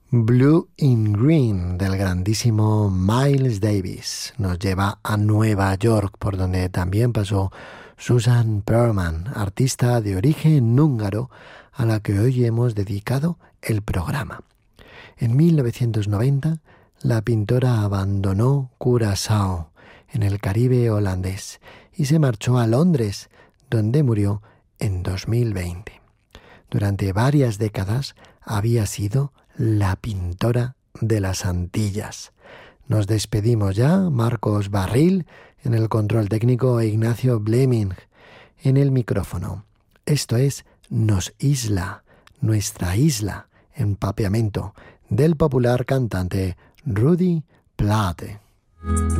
Blue in Green del grandísimo Miles Davis nos lleva a Nueva York, por donde también pasó Susan Perlman, artista de origen húngaro a la que hoy hemos dedicado el programa. En 1990, la pintora abandonó Curazao, en el Caribe holandés, y se marchó a Londres, donde murió en 2020. Durante varias décadas había sido la pintora de las Antillas. Nos despedimos ya, Marcos Barril en el control técnico e Ignacio Bleming en el micrófono. Esto es Nos Isla, nuestra isla, empapeamiento, del popular cantante Rudy Plate.